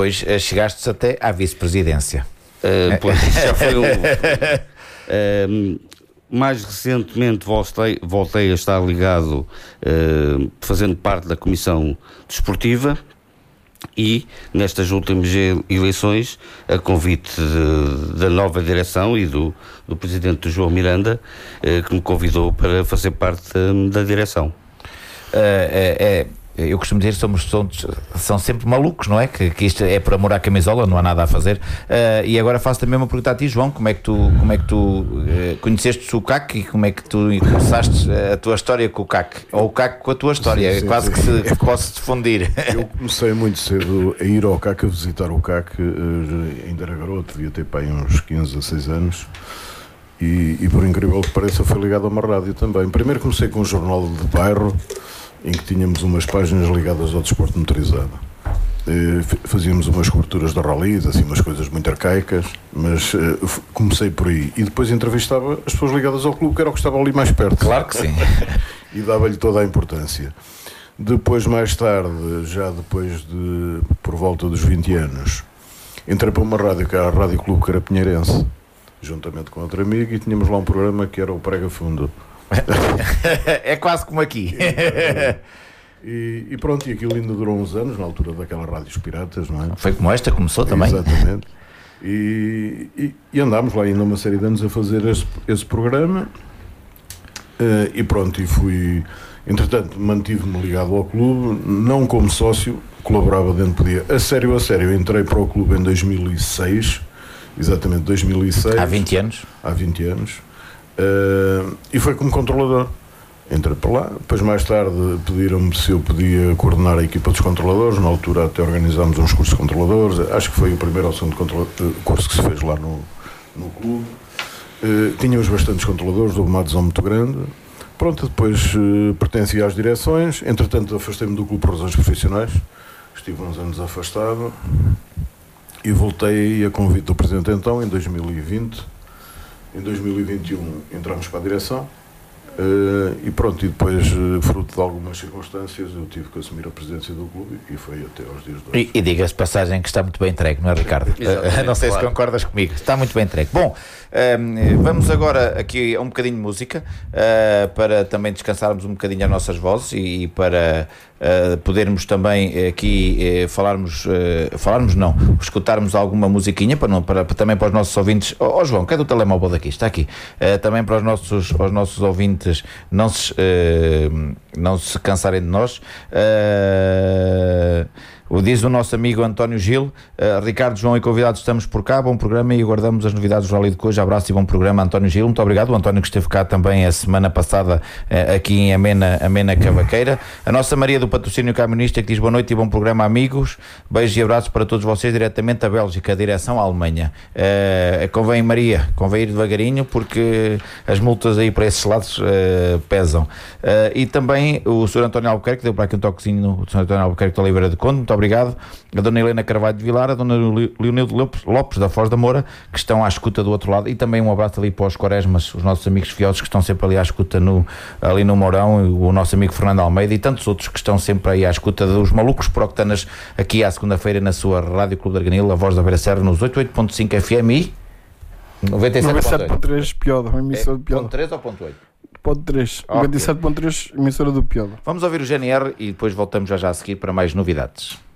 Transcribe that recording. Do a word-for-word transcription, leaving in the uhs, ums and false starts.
depois uh, chegaste até à vice-presidência. Uh, pois, já foi um... uh, mais recentemente voltei, voltei a estar ligado, uh, fazendo parte da Comissão Desportiva, e nestas últimas eleições, a convite de, da nova direção e do, do presidente João Miranda, uh, que me convidou para fazer parte uh, da direção. Uh, é... é... Eu costumo dizer que somos, são, são sempre malucos, não é? Que, que isto é por amor à camisola, não há nada a fazer. Uh, e agora faço também uma pergunta a ti, João: como é que tu, como é que tu uh, conheceste o C A C e como é que tu começaste a tua história com o C A C? Ou o C A C com a tua história? Sim, sim, quase sim. que se, que posso te fundir. Eu comecei muito cedo a ir ao C A C, a visitar o C A C, uh, ainda era garoto, devia ter pai uns quinze a seis anos. E, e por incrível que pareça, foi ligado a uma rádio também. Primeiro comecei com um jornal de bairro, em que tínhamos umas páginas ligadas ao desporto motorizado. Fazíamos umas coberturas de rallies, assim, umas coisas muito arcaicas, mas uh, comecei por aí. E depois entrevistava as pessoas ligadas ao clube, que era o que estava ali mais perto. Claro que sim. E dava-lhe toda a importância. Depois, mais tarde, já depois de, por volta dos vinte anos, entrei para uma rádio, que era a Rádio Clube Carapinheirense, juntamente com outro amigo, e tínhamos lá um programa que era o Prega Fundo. É quase como aqui. E, e pronto, e aquilo ainda durou uns anos, na altura daquelas rádios piratas, não é? Foi como esta, começou também. Exatamente. E, e, e andámos lá ainda uma série de anos a fazer esse, esse programa, uh, e pronto, e fui, entretanto, mantive-me ligado ao clube, não como sócio, colaborava dentro do dia. A sério, a sério, entrei para o clube em dois mil e seis, exatamente dois mil e seis. Há vinte anos. Há vinte anos. Uh, e foi como controlador. Entrei para lá, depois mais tarde pediram-me se eu podia coordenar a equipa dos controladores. Na altura até organizámos uns cursos de controladores, acho que foi o primeiro ou segundo curso que se fez lá no, no clube. Uh, tínhamos bastantes controladores, houve uma adesão muito grande. Pronto, depois uh, pertencia às direções, entretanto afastei-me do clube por razões profissionais, estive uns anos afastado e voltei a convite do presidente então, em dois mil e vinte. Em dois mil e vinte e um entramos para a direção, uh, e pronto, e depois, uh, fruto de algumas circunstâncias, eu tive que assumir a presidência do clube e foi até aos dias de hoje. E, e diga-se passagem que está muito bem entregue, não é, Ricardo? Uh, não sei claro. Se concordas comigo, está muito bem entregue. Bom, uh, vamos agora aqui a um bocadinho de música, uh, para também descansarmos um bocadinho as nossas vozes e, e para uh, podermos também aqui uh, falarmos, uh, falarmos não, escutarmos alguma musiquinha para, não, para, para também para os nossos ouvintes. Ó oh, oh, João, cadê o telemóvel daqui? Está aqui. Uh, também para os nossos, os nossos ouvintes não se, uh, não se cansarem de nós. Uh, O diz o nosso amigo António Gil. uh, Ricardo, João e convidados, estamos por cá. Bom programa e aguardamos as novidades do Rally de Coja. Abraço e bom programa, António Gil. Muito obrigado. O António que esteve cá também a semana passada, uh, aqui em Amena, Amena Cavaqueira. A nossa Maria do Patrocínio Camionista que diz boa noite e bom programa, amigos. Beijos e abraços para todos vocês, diretamente da Bélgica, direção à Alemanha. Uh, convém, Maria, convém ir devagarinho porque as multas aí para esses lados uh, pesam. Uh, e também o senhor António Albuquerque, deu para aqui um toquezinho no senhor António Albuquerque de Oliveira de Conde. Muito obrigado. A dona Helena Carvalho de Vilar, a dona Leonildo Lopes, Lopes da Foz da Moura, que estão à escuta do outro lado, e também um abraço ali para os Quaresmas, os nossos amigos fiosos que estão sempre ali à escuta no, ali no Mourão, o nosso amigo Fernando Almeida e tantos outros que estão sempre aí à escuta dos malucos por octanas aqui à segunda-feira na sua Rádio Clube de Arganil, a Voz da Beira Serra, nos oitenta e oito ponto cinco F M e noventa e sete ponto três Pioda, uma emissora de Pioda. Ponto três ou ponto oito? Ponto três, okay. noventa e sete ponto três, emissora do Pioda. Vamos ouvir o G N R e depois voltamos já já a seguir para mais novidades.